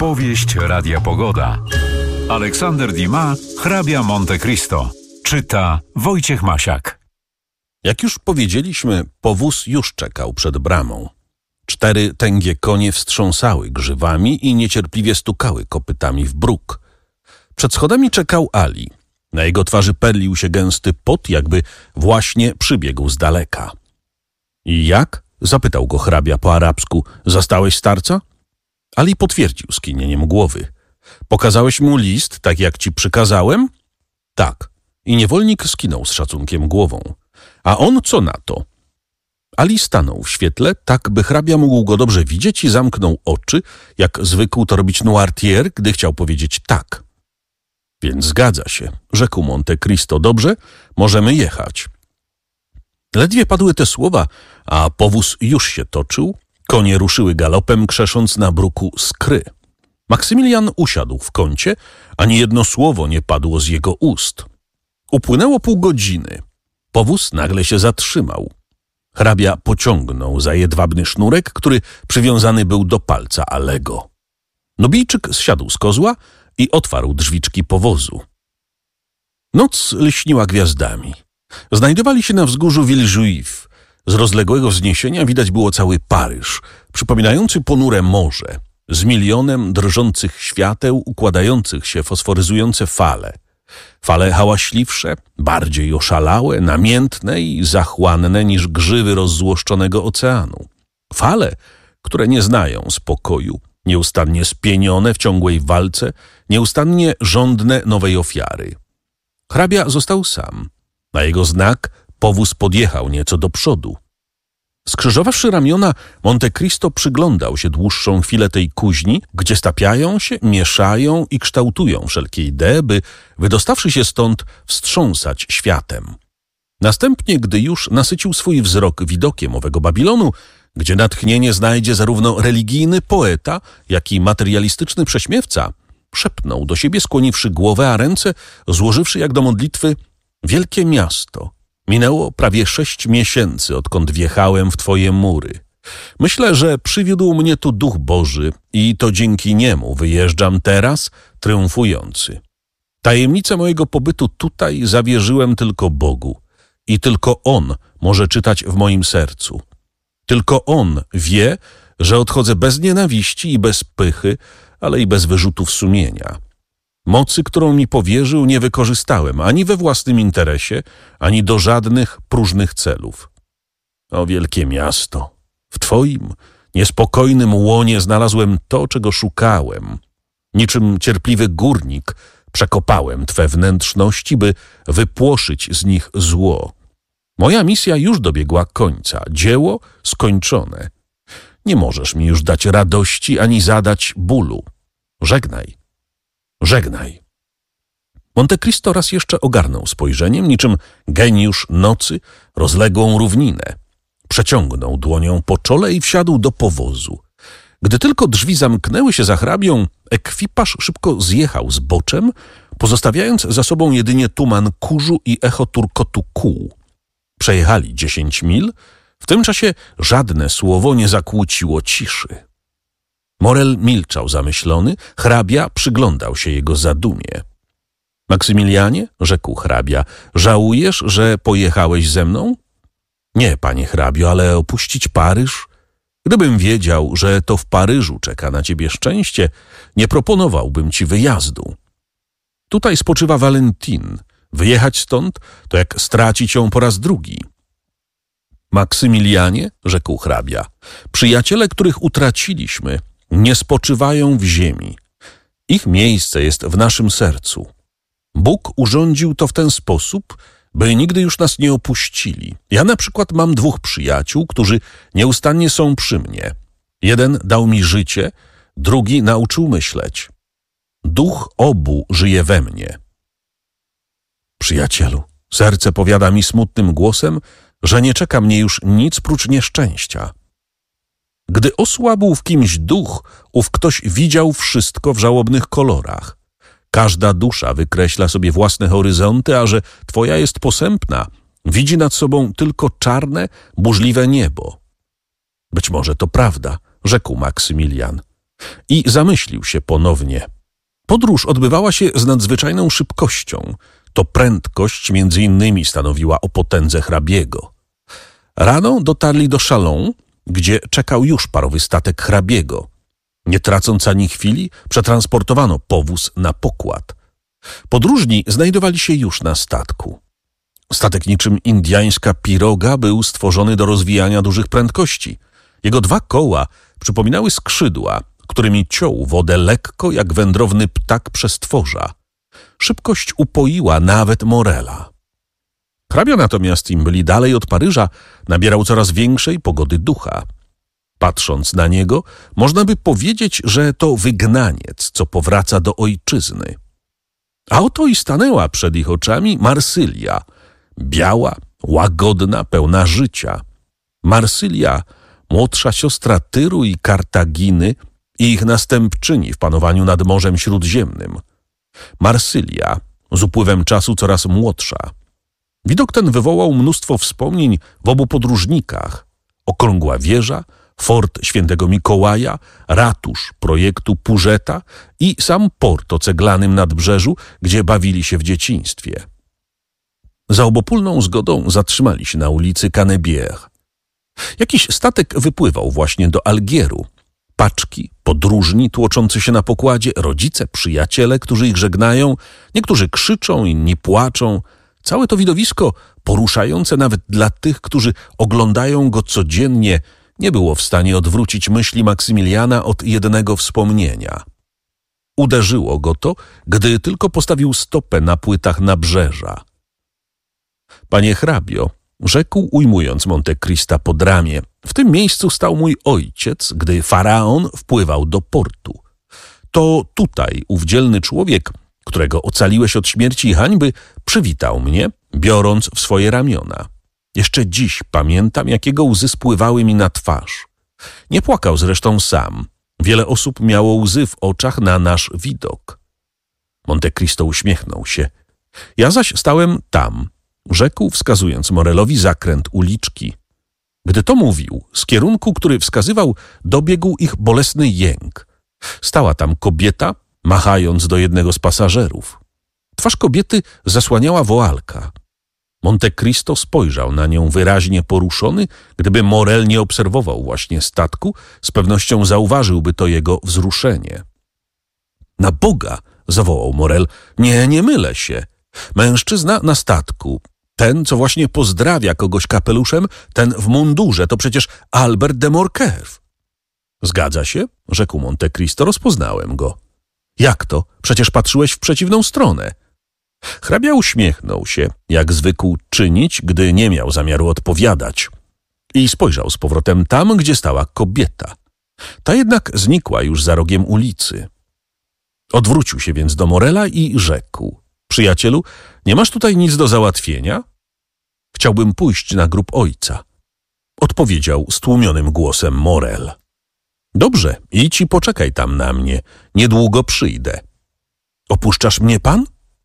Powieść Radia Pogoda. Aleksander Dumas, hrabia Monte Cristo. Czyta Wojciech Masiak. Jak już powiedzieliśmy, powóz już czekał przed bramą. 4 tęgie konie wstrząsały grzywami i niecierpliwie stukały kopytami w bruk. Przed schodami czekał Ali. Na jego twarzy perlił się gęsty pot, jakby właśnie przybiegł z daleka. I jak? Zapytał go hrabia po arabsku. Zastałeś starca? Ali potwierdził skinieniem głowy. Pokazałeś mu list, tak jak ci przykazałem? Tak. I niewolnik skinął z szacunkiem głową. A on co na to? Ali stanął w świetle, tak by hrabia mógł go dobrze widzieć i zamknął oczy, jak zwykł to robić Noirtier, gdy chciał powiedzieć tak. Więc zgadza się, rzekł Monte Cristo. Dobrze, możemy jechać. Ledwie padły te słowa, a powóz już się toczył, konie ruszyły galopem, krzesząc na bruku skry. Maksymilian usiadł w kącie, ani jedno słowo nie padło z jego ust. Upłynęło pół godziny. Powóz nagle się zatrzymał. Hrabia pociągnął za jedwabny sznurek, który przywiązany był do palca Alego. Nubijczyk zsiadł z kozła i otwarł drzwiczki powozu. Noc lśniła gwiazdami. Znajdowali się na wzgórzu Villejuif. Z rozległego wzniesienia widać było cały Paryż, przypominający ponure morze, z milionem drżących świateł układających się fosforyzujące fale. Fale hałaśliwsze, bardziej oszalałe, namiętne i zachłanne niż grzywy rozzłoszczonego oceanu. Fale, które nie znają spokoju, nieustannie spienione w ciągłej walce, nieustannie żądne nowej ofiary. Hrabia został sam. Na jego znak powóz podjechał nieco do przodu. Skrzyżowawszy ramiona, Monte Cristo przyglądał się dłuższą chwilę tej kuźni, gdzie stapiają się, mieszają i kształtują wszelkie idee, by, wydostawszy się stąd, wstrząsać światem. Następnie, gdy już nasycił swój wzrok widokiem owego Babilonu, gdzie natchnienie znajdzie zarówno religijny poeta, jak i materialistyczny prześmiewca, szepnął do siebie, skłoniwszy głowę, a ręce złożywszy jak do modlitwy: wielkie miasto, minęło prawie 6 miesięcy, odkąd wjechałem w twoje mury. Myślę, że przywiódł mnie tu Duch Boży i to dzięki niemu wyjeżdżam teraz triumfujący. Tajemnicę mojego pobytu tutaj zawierzyłem tylko Bogu i tylko On może czytać w moim sercu. Tylko On wie, że odchodzę bez nienawiści i bez pychy, ale i bez wyrzutów sumienia. Mocy, którą mi powierzył, nie wykorzystałem ani we własnym interesie, ani do żadnych próżnych celów. O wielkie miasto, w twoim niespokojnym łonie znalazłem to, czego szukałem. Niczym cierpliwy górnik przekopałem twe wnętrzności, by wypłoszyć z nich zło. Moja misja już dobiegła końca, dzieło skończone. Nie możesz mi już dać radości, ani zadać bólu. Żegnaj. Żegnaj. Monte Cristo raz jeszcze ogarnął spojrzeniem, niczym geniusz nocy, rozległą równinę. Przeciągnął dłonią po czole i wsiadł do powozu. Gdy tylko drzwi zamknęły się za hrabią, ekwipaż szybko zjechał z boczem, pozostawiając za sobą jedynie tuman kurzu i echo turkotu kół. Przejechali 10 mil, w tym czasie żadne słowo nie zakłóciło ciszy. Morel milczał zamyślony, hrabia przyglądał się jego zadumie. Maksymilianie, rzekł hrabia, żałujesz, że pojechałeś ze mną? Nie, panie hrabio, ale opuścić Paryż? Gdybym wiedział, że to w Paryżu czeka na ciebie szczęście, nie proponowałbym ci wyjazdu. Tutaj spoczywa Valentine. Wyjechać stąd to jak stracić ją po raz drugi. Maksymilianie, rzekł hrabia, przyjaciele, których utraciliśmy, nie spoczywają w ziemi. Ich miejsce jest w naszym sercu. Bóg urządził to w ten sposób, by nigdy już nas nie opuścili. Ja na przykład mam 2 przyjaciół, którzy nieustannie są przy mnie. Jeden dał mi życie, drugi nauczył myśleć. Duch obu żyje we mnie. Przyjacielu, serce powiada mi smutnym głosem, że nie czeka mnie już nic prócz nieszczęścia. Gdy osłabł w kimś duch, ów ktoś widział wszystko w żałobnych kolorach. Każda dusza wykreśla sobie własne horyzonty, a że twoja jest posępna, widzi nad sobą tylko czarne, burzliwe niebo. Być może to prawda, rzekł Maksymilian. I zamyślił się ponownie. Podróż odbywała się z nadzwyczajną szybkością. To prędkość między innymi stanowiła o potędze hrabiego. Rano dotarli do Châlons, gdzie czekał już parowy statek hrabiego. Nie tracąc ani chwili, przetransportowano powóz na pokład. Podróżni znajdowali się już na statku. Statek niczym indyjska piroga był stworzony do rozwijania dużych prędkości. Jego 2 koła przypominały skrzydła, którymi ciął wodę lekko jak wędrowny ptak przestworza. Szybkość upoiła nawet Morela. Hrabia natomiast, im byli dalej od Paryża, nabierał coraz większej pogody ducha. Patrząc na niego, można by powiedzieć, że to wygnaniec, co powraca do ojczyzny. A oto i stanęła przed ich oczami Marsylia, biała, łagodna, pełna życia. Marsylia, młodsza siostra Tyru i Kartaginy i ich następczyni w panowaniu nad Morzem Śródziemnym. Marsylia, z upływem czasu coraz młodsza. Widok ten wywołał mnóstwo wspomnień w obu podróżnikach. Okrągła wieża, fort Świętego Mikołaja, ratusz projektu Pużeta i sam port o ceglanym nadbrzeżu, gdzie bawili się w dzieciństwie. Za obopólną zgodą zatrzymali się na ulicy Canebière. Jakiś statek wypływał właśnie do Algieru. Paczki, podróżni tłoczący się na pokładzie, rodzice, przyjaciele, którzy ich żegnają, niektórzy krzyczą, inni płaczą. Całe to widowisko, poruszające nawet dla tych, którzy oglądają go codziennie, nie było w stanie odwrócić myśli Maksymiliana od jednego wspomnienia. Uderzyło go to, gdy tylko postawił stopę na płytach nabrzeża. Panie hrabio, rzekł, ujmując Monte Crista pod ramię, w tym miejscu stał mój ojciec, gdy faraon wpływał do portu. To tutaj ów dzielny człowiek, którego ocaliłeś od śmierci i hańby, przywitał mnie, biorąc w swoje ramiona. Jeszcze dziś pamiętam, jakiego łzy spływały mi na twarz. Nie płakał zresztą sam. Wiele osób miało łzy w oczach na nasz widok. Monte Cristo uśmiechnął się. Ja zaś stałem tam, rzekł, wskazując Morelowi zakręt uliczki. Gdy to mówił, z kierunku, który wskazywał, dobiegł ich bolesny jęk. Stała tam kobieta, machając do jednego z pasażerów. Twarz kobiety zasłaniała woalka. Monte Cristo spojrzał na nią wyraźnie poruszony. Gdyby Morel nie obserwował właśnie statku, z pewnością zauważyłby to jego wzruszenie. Na Boga, zawołał Morel, nie mylę się. Mężczyzna na statku, ten, co właśnie pozdrawia kogoś kapeluszem, ten w mundurze, to przecież Albert de Morcerf. Zgadza się, rzekł Monte Cristo, rozpoznałem go. Jak to? Przecież patrzyłeś w przeciwną stronę. Hrabia uśmiechnął się, jak zwykł czynić, gdy nie miał zamiaru odpowiadać. I spojrzał z powrotem tam, gdzie stała kobieta. Ta jednak znikła już za rogiem ulicy. Odwrócił się więc do Morela i rzekł. Przyjacielu, nie masz tutaj nic do załatwienia? Chciałbym pójść na grób ojca. Odpowiedział stłumionym głosem Morel. Dobrze, idź i poczekaj tam na mnie. Niedługo przyjdę. Opuszczasz mnie pan?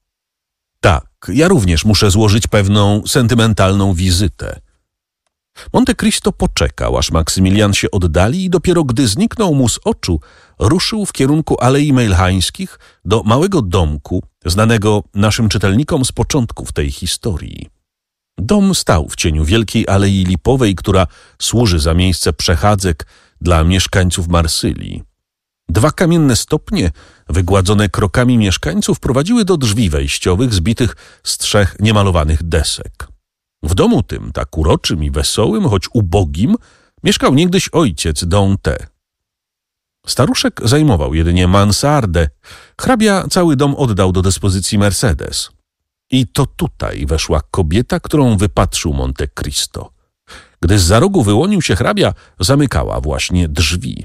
Tak, ja również muszę złożyć pewną sentymentalną wizytę. Monte Cristo poczekał, aż Maksymilian się oddali i dopiero gdy zniknął mu z oczu, ruszył w kierunku Alei Mejlhańskich do małego domku, znanego naszym czytelnikom z początków tej historii. Dom stał w cieniu wielkiej Alei Lipowej, która służy za miejsce przechadzek dla mieszkańców Marsylii. 2 kamienne stopnie, wygładzone krokami mieszkańców, prowadziły do drzwi wejściowych zbitych z 3 niemalowanych desek. W domu tym, tak uroczym i wesołym, choć ubogim, mieszkał niegdyś ojciec Dante. Staruszek zajmował jedynie mansardę. Hrabia cały dom oddał do dyspozycji Mercedes. I to tutaj weszła kobieta, którą wypatrzył Monte Cristo. Gdy zza rogu wyłonił się hrabia, zamykała właśnie drzwi.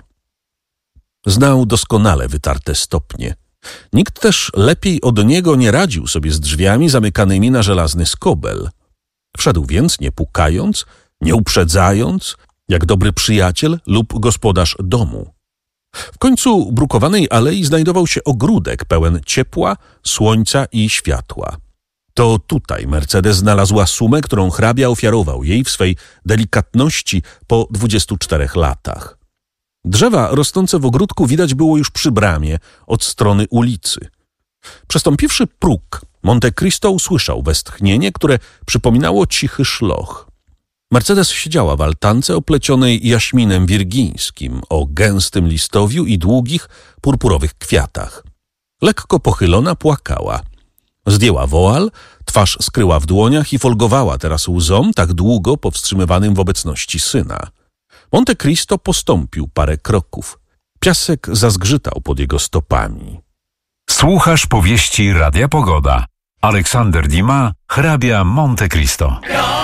Znał doskonale wytarte stopnie. Nikt też lepiej od niego nie radził sobie z drzwiami zamykanymi na żelazny skobel. Wszedł więc, nie pukając, nie uprzedzając, jak dobry przyjaciel lub gospodarz domu. W końcu brukowanej alei znajdował się ogródek pełen ciepła, słońca i światła. To tutaj Mercedes znalazła sumę, którą hrabia ofiarował jej w swej delikatności po 24 latach. Drzewa rosnące w ogródku widać było już przy bramie od strony ulicy. Przestąpiwszy próg, Monte Cristo usłyszał westchnienie, które przypominało cichy szloch. Mercedes siedziała w altance oplecionej jaśminem wirgińskim o gęstym listowiu i długich, purpurowych kwiatach. Lekko pochylona płakała. Zdjęła woal, twarz skryła w dłoniach i folgowała teraz łzom tak długo powstrzymywanym w obecności syna. Monte Cristo postąpił parę kroków. Piasek zazgrzytał pod jego stopami. Słuchasz powieści Radia Pogoda. Aleksander Dumas, hrabia Monte Cristo.